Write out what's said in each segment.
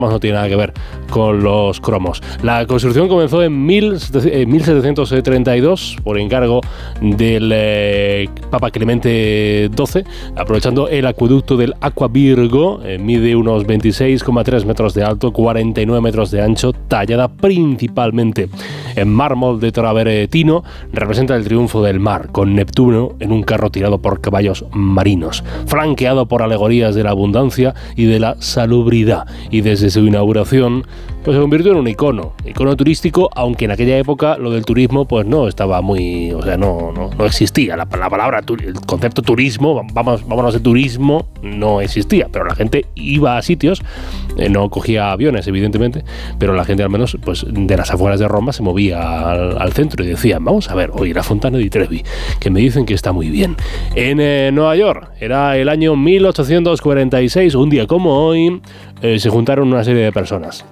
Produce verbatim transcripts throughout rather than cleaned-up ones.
no tiene nada que ver con los cromos. La construcción comenzó en mil setecientos treinta y dos por encargo del eh, Papa Clemente doce, aprovechando el acueducto del Aqua Virgo. Eh, mide unos veintiséis coma tres metros de alto, cuarenta y nueve metros de ancho, tallada principalmente en mármol de travertino. Representa el triunfo del mar, con Neptuno en un carro tirado por caballos marinos, flanqueado por alegorías de la abundancia y de la salubridad, y desde su inauguración pues se convirtió en un icono, icono turístico, aunque en aquella época lo del turismo pues no estaba muy, o sea, no, no, no existía, la, la palabra, el concepto turismo, vamos, vámonos de turismo, no existía, pero la gente iba a sitios, eh, no cogía aviones evidentemente, pero la gente al menos pues de las afueras de Roma se movía al, al centro y decían, vamos a ver, oye, la Fontana di Trevi, que me dicen que está muy bien. En eh, Nueva York, era el año mil ochocientos cuarenta y seis, un día como hoy, eh, se juntaron una serie de personas.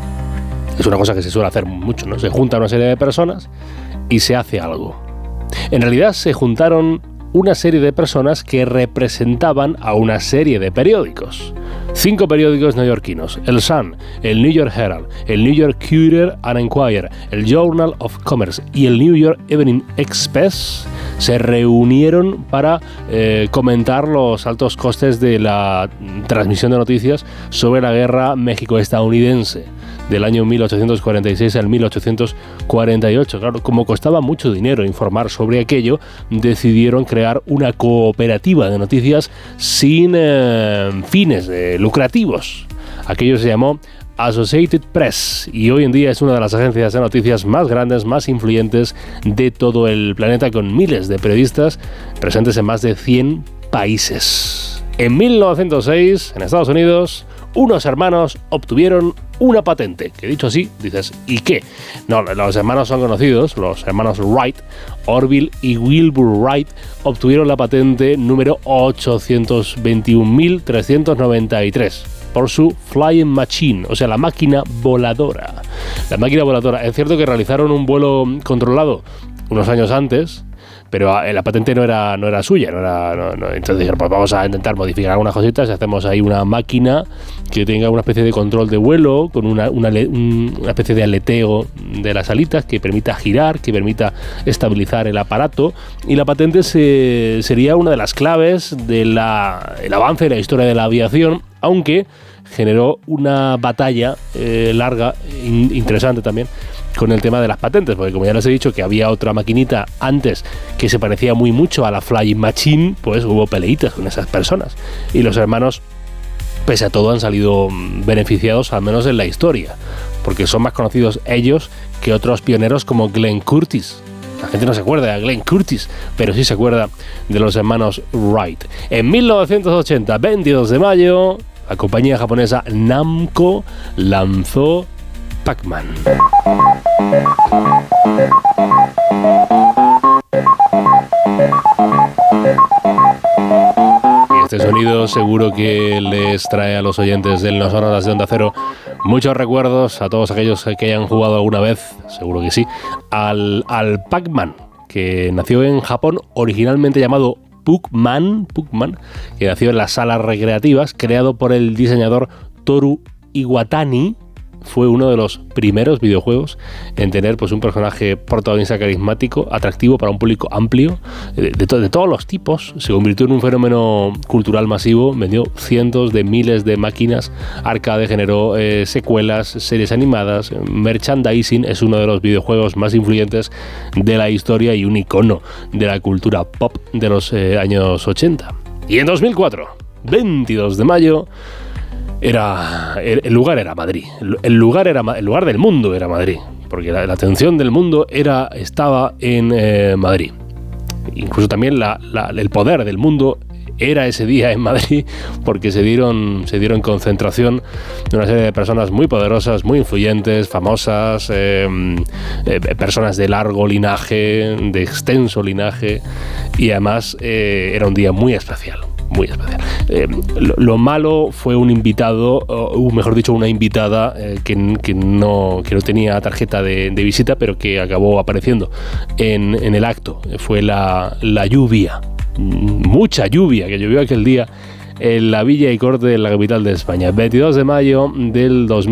Es una cosa que se suele hacer mucho, ¿no? Se junta una serie de personas y se hace algo. En realidad se juntaron una serie de personas que representaban a una serie de periódicos. Cinco periódicos neoyorquinos: el Sun, el New York Herald, el New York Courier and Enquirer, el Journal of Commerce y el New York Evening Express se reunieron para eh, comentar los altos costes de la transmisión de noticias sobre la guerra México-estadounidense del año mil ochocientos cuarenta y seis al mil ochocientos cuarenta y ocho. Claro, como costaba mucho dinero informar sobre aquello, decidieron crear una cooperativa de noticias sin eh, fines eh, lucrativos. Aquello se llamó Associated Press y hoy en día es una de las agencias de noticias más grandes, más influyentes de todo el planeta, con miles de periodistas presentes en más de cien países. En mil novecientos seis, en Estados Unidos, unos hermanos obtuvieron una patente, que dicho así, dices, ¿y qué? No, los hermanos son conocidos, los hermanos Wright, Orville y Wilbur Wright, obtuvieron la patente número ochocientos veintiún mil trescientos noventa y tres por su Flying Machine, o sea, la máquina voladora. La máquina voladora, es cierto que realizaron un vuelo controlado unos años antes, pero la patente no era, no era suya, no era, no, no. Entonces dijeron, pues vamos a intentar modificar algunas cositas y hacemos ahí una máquina que tenga una especie de control de vuelo, con una, una, una especie de aleteo de las alitas que permita girar, que permita estabilizar el aparato, y la patente se, sería una de las claves del avance de la historia de la aviación, aunque generó una batalla eh, larga, in, interesante también, con el tema de las patentes, porque como ya les he dicho que había otra maquinita antes que se parecía muy mucho a la Flying Machine, pues hubo peleitas con esas personas. Y los hermanos, pese a todo, han salido beneficiados, al menos en la historia, porque son más conocidos ellos que otros pioneros como Glenn Curtiss. La gente no se acuerda de Glenn Curtiss, pero sí se acuerda de los hermanos Wright. En mil novecientos ochenta, veintidós de mayo, la compañía japonesa Namco lanzó Pac-Man. Y este sonido seguro que les trae a los oyentes del No Sonoras de Onda Cero muchos recuerdos, a todos aquellos que hayan jugado alguna vez, seguro que sí, al, al Pac-Man, que nació en Japón, originalmente llamado Puckman, Puckman, que nació en las salas recreativas, creado por el diseñador Toru Iwatani. Fue uno de los primeros videojuegos en tener pues un personaje protagonista carismático, atractivo para un público amplio, de, de, to- de todos los tipos. Se convirtió en un fenómeno cultural masivo, vendió cientos de miles de máquinas arcade, generó eh, secuelas, series animadas, merchandising. Es uno de los videojuegos más influyentes de la historia y un icono de la cultura pop de los eh, años ochenta. Y en dos mil cuatro, veintidós de mayo, Era, el lugar era Madrid, el lugar, era, el lugar del mundo era Madrid, porque la, la atención del mundo era, estaba en eh, Madrid. Incluso también la, la, el poder del mundo era ese día en Madrid, porque se dieron, se dieron concentración de una serie de personas muy poderosas, muy influyentes, famosas, eh, eh, personas de largo linaje, de extenso linaje, y además eh, era un día muy especial. Muy especial. Eh, lo, lo malo fue un invitado, o mejor dicho, una invitada eh, que, que, no, que no tenía tarjeta de, de visita, pero que acabó apareciendo en, en el acto. Fue la, la lluvia, mucha lluvia que llovió aquel día en la Villa y Corte de la capital de España. veintidós de mayo del dos mil.